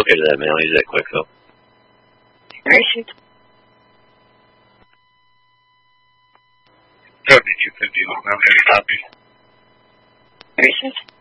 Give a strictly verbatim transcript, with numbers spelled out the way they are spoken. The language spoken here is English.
look into that, man. I'll use that quick, though. Racing. seventy-two fifty, eleven copies. Racing.